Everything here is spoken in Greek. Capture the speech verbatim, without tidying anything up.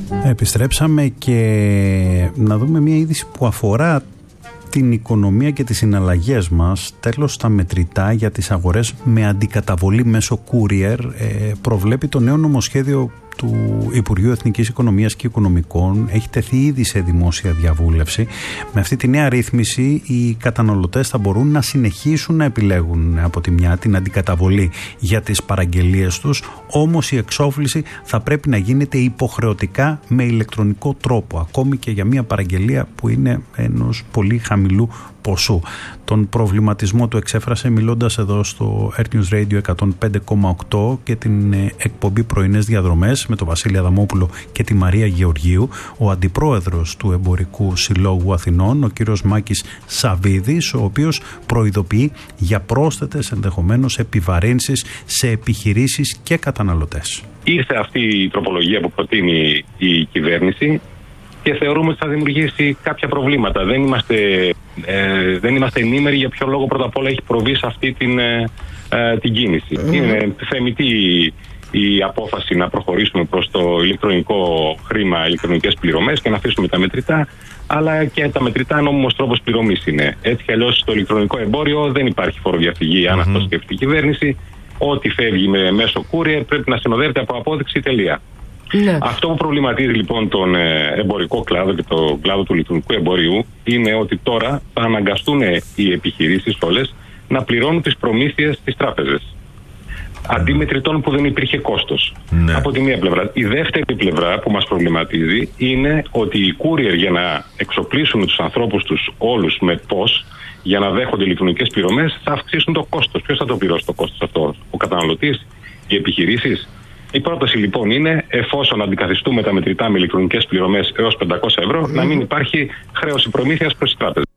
Επιστρέψαμε και να δούμε μια είδηση που αφορά την οικονομία και τις συναλλαγές μας. Τέλος, τα μετρητά για τις αγορές με αντικαταβολή μέσω courier ε, προβλέπει το νέο νομοσχέδιο του Υπουργείου Εθνικής Οικονομίας και Οικονομικών. Έχει τεθεί ήδη σε δημόσια διαβούλευση. Με αυτή τη νέα ρύθμιση οι καταναλωτές θα μπορούν να συνεχίσουν να επιλέγουν από τη μια την αντικαταβολή για τις παραγγελίες τους, όμως η εξόφληση θα πρέπει να γίνεται υποχρεωτικά με ηλεκτρονικό τρόπο, ακόμη και για μια παραγγελία που είναι ενός πολύ χαμηλού ποσού. Τον προβληματισμό του εξέφρασε μιλώντας εδώ στο Air News Radio εκατόν πέντε κόμμα οκτώ και την εκπομπή Πρωινές Διαδρομές με τον Βασίλη Αδαμόπουλο και τη Μαρία Γεωργίου, ο αντιπρόεδρος του Εμπορικού Συλλόγου Αθηνών, ο κύριος Μάκης Σαβίδης, ο οποίος προειδοποιεί για πρόσθετες ενδεχομένως επιβαρύνσεις σε επιχειρήσεις και καταναλωτές. Ήρθε αυτή η τροπολογία που προτείνει η κυβέρνηση και θεωρούμε ότι θα δημιουργήσει κάποια προβλήματα. Δεν είμαστε, ε, δεν είμαστε ενήμεροι για ποιο λόγο πρώτα απ' όλα έχει προβεί σε αυτή την, ε, ε, την κίνηση. Mm. Είναι θεμιτή η απόφαση να προχωρήσουμε προς το ηλεκτρονικό χρήμα, ηλεκτρονικές πληρωμές και να αφήσουμε τα μετρητά, αλλά και τα μετρητά νόμιμος τρόπος πληρωμής είναι. Έτσι κι αλλιώς στο ηλεκτρονικό εμπόριο δεν υπάρχει φοροδιαφυγή, αν mm. αυτό σκεφτεί η κυβέρνηση. Ό,τι φεύγει με μέσο courier πρέπει να συνοδεύεται από απόδειξη, τελεία. Ναι. Αυτό που προβληματίζει λοιπόν τον εμπορικό κλάδο και τον κλάδο του ηλεκτρονικού εμπορίου είναι ότι τώρα θα αναγκαστούν οι επιχειρήσεις όλες να πληρώνουν τις προμήθειες στις τράπεζες. Αντί μετρητών που δεν υπήρχε κόστος. Ναι. Από τη μία πλευρά. Η δεύτερη πλευρά που μας προβληματίζει είναι ότι οι courier για να εξοπλίσουν τους ανθρώπους τους όλους με πώς για να δέχονται ηλεκτρονικές πληρωμές θα αυξήσουν το κόστος. Ποιος θα το πληρώσει το κόστος αυτό? Ο καταναλωτής? Οι επιχειρήσεις? Η πρόταση λοιπόν είναι, εφόσον αντικαθιστούμε τα μετρητά με ηλεκτρονικές πληρωμές έως πεντακόσια ευρώ, mm. να μην υπάρχει χρέωση προμήθειας προς τις τράπεζες.